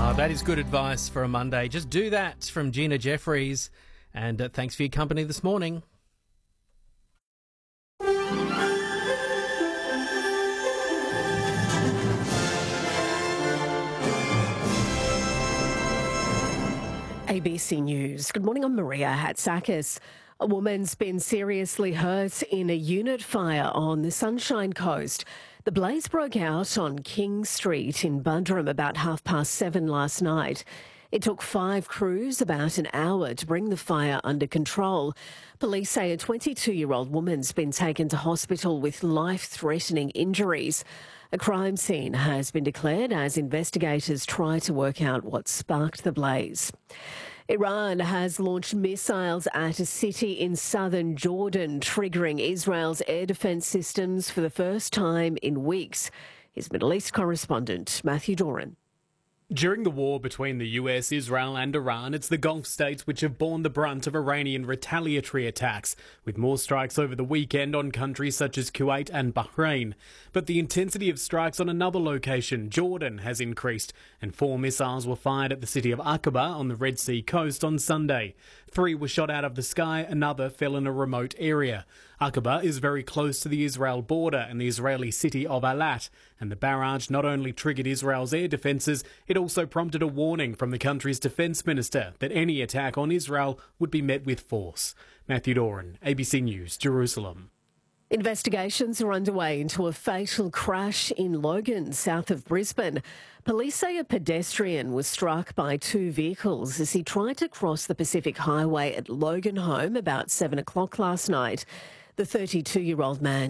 That is good advice for a Monday. Just do that from Gina Jeffries. And thanks for your company this morning. ABC News. Good morning, I'm Maria Hatzakis. A woman's been seriously hurt in a unit fire on the Sunshine Coast. The blaze broke out on King Street in Buderim about 7:30 last night. It took 5 crews about an hour to bring the fire under control. Police say a 22-year-old woman's been taken to hospital with life-threatening injuries. A crime scene has been declared as investigators try to work out what sparked the blaze. Iran has launched missiles at a city in southern Jordan, triggering Israel's air defence systems for the first time in weeks. His Middle East correspondent, Matthew Doran. During the war between the US, Israel and Iran, it's the Gulf states which have borne the brunt of Iranian retaliatory attacks, with more strikes over the weekend on countries such as Kuwait and Bahrain. But the intensity of strikes on another location, Jordan, has increased, and 4 missiles were fired at the city of Aqaba on the Red Sea coast on Sunday. 3 were shot out of the sky, another fell in a remote area. Aqaba is very close to the Israel border and the Israeli city of Eilat, and the barrage not only triggered Israel's air defences, it also prompted a warning from the country's defence minister that any attack on Israel would be met with force. Matthew Doran, ABC News, Jerusalem. Investigations are underway into a fatal crash in Logan, south of Brisbane. Police say a pedestrian was struck by 2 vehicles as he tried to cross the Pacific Highway at Logan Home about 7 o'clock last night. The 32-year-old man